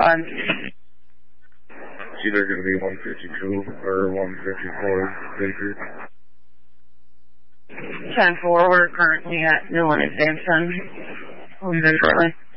5. It's either going to be 152 or 154 Baker. 10-4, we're currently at Newland and Jameson. We'll be there shortly.